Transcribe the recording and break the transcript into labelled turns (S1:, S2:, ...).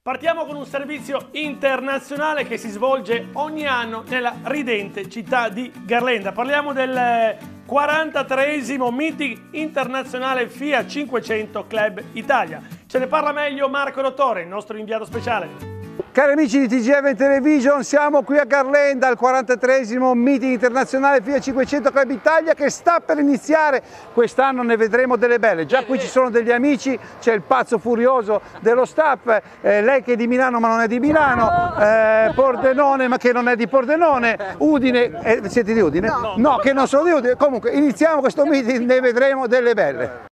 S1: Partiamo con un servizio internazionale che si svolge ogni anno nella ridente città di Garlanda. Parliamo del 43esimo meeting internazionale FIA 500 Club Italia. Ce ne parla meglio Marco Dottore, il nostro inviato speciale.
S2: Cari amici di TGF Television, siamo qui a Garlanda al 43esimo meeting internazionale FIA 500 Club Italia che sta per iniziare. Quest'anno ne vedremo delle belle. Già qui ci sono degli amici, c'è il pazzo furioso dello staff, lei che è di Milano ma non è di Milano, Pordenone ma che non è di Pordenone, Udine, siete di Udine? No, che non sono di Udine. Comunque iniziamo questo meeting, ne vedremo delle belle.